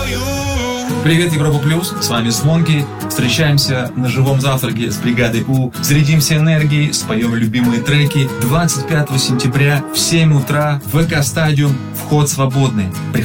Привет, Европа Плюс, с вами Свонки. Встречаемся на живом завтраке с бригадой У. Зарядимся энергией, споем любимые треки. 25 сентября в 7 утра, ВК Стадиум, вход свободный. Приходите.